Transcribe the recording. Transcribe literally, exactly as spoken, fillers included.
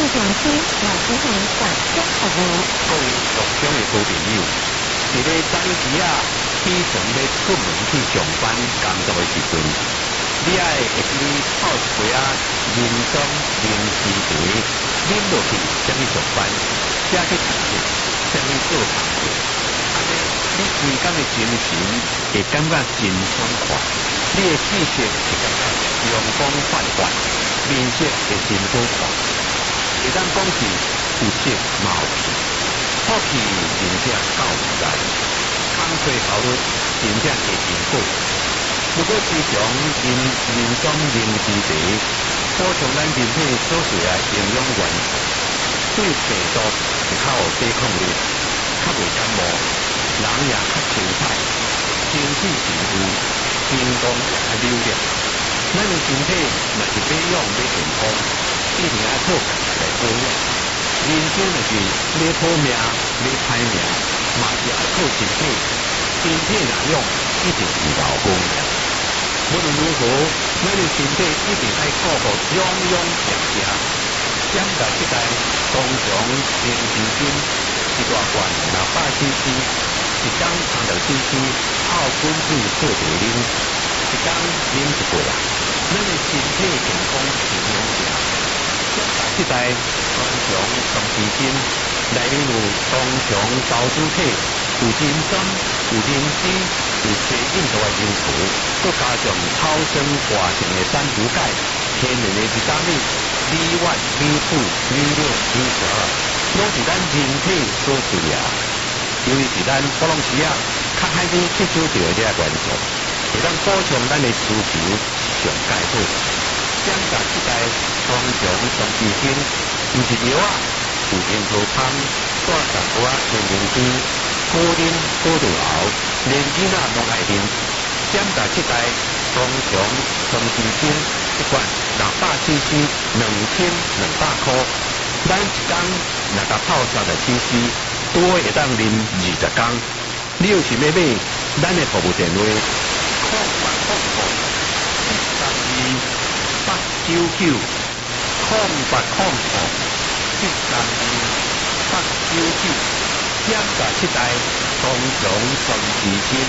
辖区老师行广州服务。 各位各乡的好朋友，伫咧早时啊，起床要出门去上班工作的时阵，你爱会记泡一杯啊人参灵芝茶，饮落去才去上班，才去上课，才去做工作。安尼，你规工的精神会感觉真爽快，你的气血会感觉阳光焕发，面色会真好看。会当讲是有色嘛有气，好气真正够自然，工作效率真正会真好。如果时常饮人参灵芝茶，补充咱人体所需的营养元素，对病毒会较有抵抗力，较袂感冒，人也较清彩，精气神有，心肝也较溜亮。咱的身体若是要养要健康，一定要靠家己来保养。人生就是要好命，要歹命，嘛是要靠身体。身体若养，一定是老好命。无论如何，咱的身体一定要顾好养养食食。减价这代通常零之金一大罐六百 C C， 一缸三十 C C， 泡滚水做茶啉，一缸啉一杯啊。咱的身体健康是养食。减价这代通常长时间内面有通常包主体，有磷酸，有磷脂，有低印度的因素，佮加上超生活性的珊瑚钙、天然的维他命 B 一、B 二、B 六、B 十二，拢是咱人体所需要。由于是咱普通时啊，较海边吸收到的这元素，会当补充咱的需求是上介好。减价这代通常长时间，毋是药啊，有樱桃汤、大石锅啊、甜甜圈，好啉好就熬，连囡仔拢爱啉。减价这代通常长时间一罐六百 C C， 两千两百块。咱一缸若甲泡三十 C C， 多会当啉二十缸。你有想要买，咱的服务电话：空八空五一三二八九九，空八空五一三二八九九。减价这代通常长时间